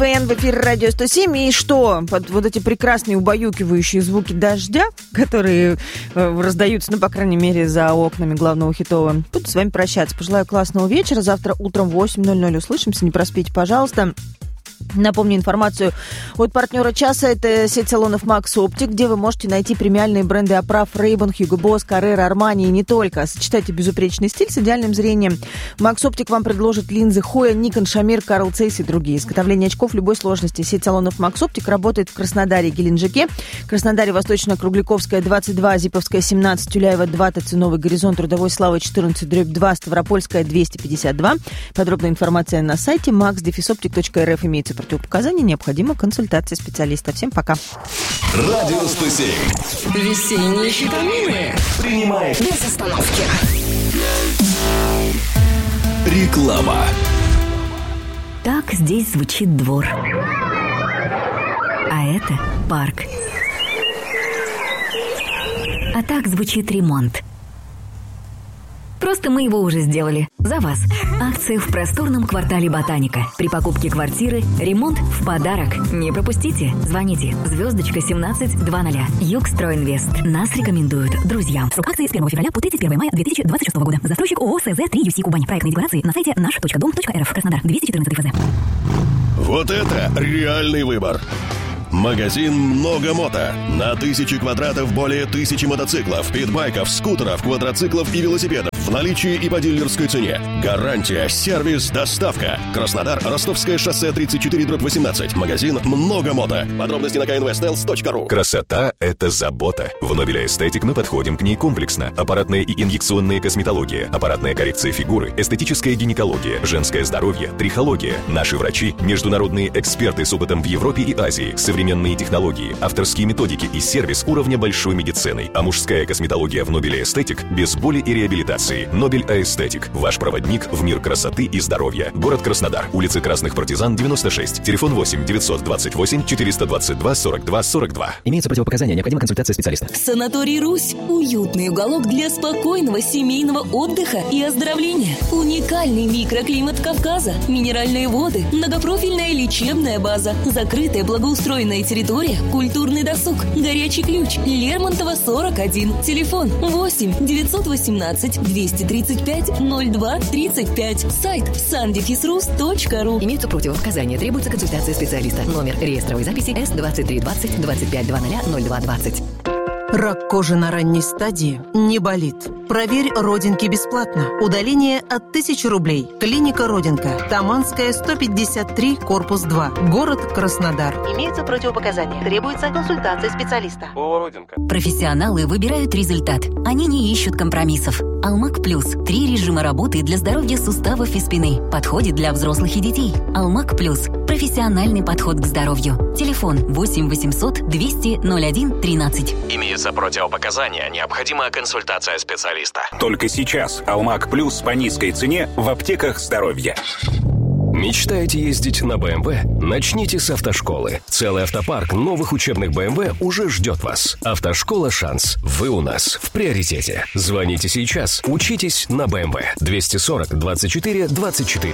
ESPN в эфире Радио 107. И что? Под вот эти прекрасные убаюкивающие звуки дождя, которые раздаются, ну, по крайней мере, за окнами главного Хитова, буду с вами прощаться. Пожелаю классного вечера. Завтра утром в 8:00 услышимся. Не проспите, пожалуйста. Напомню информацию от партнера часа. Это сеть салонов Max Optic, где вы можете найти премиальные бренды оправ Ray-Ban, Hugo Boss, Carrera, Armani и не только. Сочетайте безупречный стиль с идеальным зрением. Max Optic вам предложит линзы Hoya, Nikon, Shamir, Carl Zeiss и другие. Изготовление очков любой сложности. Сеть салонов Max Optic работает в Краснодаре и Геленджике. В Краснодаре Восточно-Кругляковская, 22, Зиповская, 17, Тюляева, 2, ТЦ Новый Горизонт, Трудовой Славы, 14/2, Ставропольская, 252. Подробная информация на сайте max-optic.rf. Имеется противопоказания, необходима консультация специалиста. Всем пока. Радио 107. Весенние витамины. Принимает Без остановки. реклама. Так здесь звучит двор. А это парк. А так звучит ремонт. Просто мы его уже сделали. За вас. Акция в просторном квартале Ботаника. При покупке квартиры ремонт в подарок. Не пропустите. Звоните. Звездочка 1720. Югстройинвест. Нас рекомендуют друзьям. Срок акции с 1 февраля по 31 мая 2026 года. Застройщик ООО СЗ-3 Кубань. Проектные декларации на сайте наш.дом.рф. Краснодар. 214 ФЗ. Вот это реальный выбор. Магазин «Много мото». На 1000 квадратов более 1000 мотоциклов, питбайков, скутеров, квадроциклов и велосипедов. В наличии и по дилерской цене. Гарантия, сервис, доставка. Краснодар, Ростовское шоссе 34/18. Магазин «Много мото». Подробности на kinvestels.ru. Красота – это забота. В Нобеля Эстетик мы подходим к ней комплексно. Аппаратная и инъекционная косметология, аппаратная коррекция фигуры, эстетическая гинекология, женское здоровье, трихология. Наши врачи – международные эксперты с опытом в Европе и Азии. Современные технологии, авторские методики и сервис уровня большой медицины. А мужская косметология в Нобеля Эстетик без боли и реабилитации. Нобель Эстетик. Ваш проводник в мир красоты и здоровья. Город Краснодар. Улица Красных Партизан, 96. Телефон 8 928 422 42 42. Имеются противопоказания. Необходима консультация специалиста. Санаторий «Русь» – уютный уголок для спокойного семейного отдыха и оздоровления. Уникальный микроклимат Кавказа, минеральные воды, многопрофильная лечебная база, закрытая благоустроенная территория, культурный досуг, горячий ключ, Лермонтова, 41. Телефон 8 918 235 02 35. Сайт sandefisrus.ru. Имеются противопоказания. Требуется консультация специалиста. Номер реестровой записи С2320 2500 0220. Рак кожи на ранней стадии не болит. Проверь родинки бесплатно. Удаление от 1000 рублей. Клиника Родинка. Таманская, 153, корпус 2. Город Краснодар. Имеются противопоказания. Требуется консультация специалиста. Профессионалы выбирают результат. Они не ищут компромиссов. Алмак Плюс. 3 режима работы для здоровья суставов и спины. Подходит для взрослых и детей. Алмак Плюс. Профессиональный подход к здоровью. Телефон 8 800 200 01 13. Имеются противопоказания. Необходима консультация специалиста. Только сейчас Алмак Плюс по низкой цене в аптеках здоровья. Мечтаете ездить на БМВ? Начните с автошколы. Целый автопарк новых учебных БМВ уже ждет вас. Автошкола «Шанс». Вы у нас в приоритете. Звоните сейчас. Учитесь на БМВ. 240 24 24.